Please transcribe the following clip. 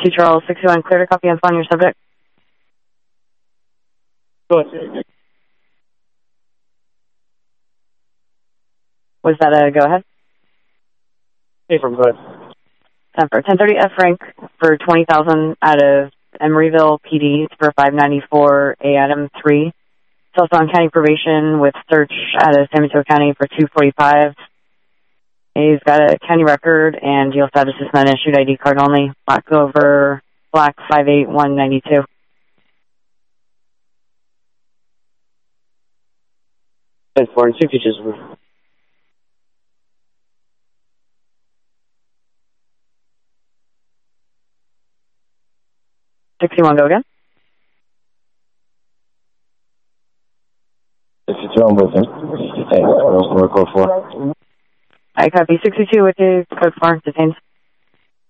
2 Charles 61, clear to copy and on your subject. Go ahead. Was that a go-ahead? Hey, from go ahead. 1030 F rank for 20,000 out of Emeryville PD for 594 A Adam 3. It's also on county probation with search out of San Mateo County for 245. He's got a county record, and jail status is not issued, ID card only. Black over black 58192. And foreign signatures. 61, go again. 62, I'm with him. Hey, we're code 4. I copy 62 with you, code 4, detained.